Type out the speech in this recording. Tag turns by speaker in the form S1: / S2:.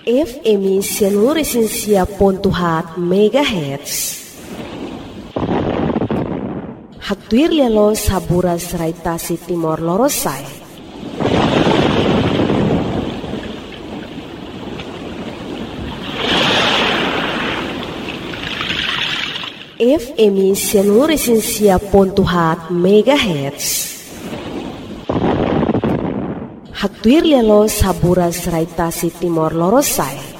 S1: FM 105.4 MHz. Hatuir lialo saburas raitasi Timor Lorosai. FM 105.4 MHz. Hatuir lialo saburas raitasi Timor Lorosai.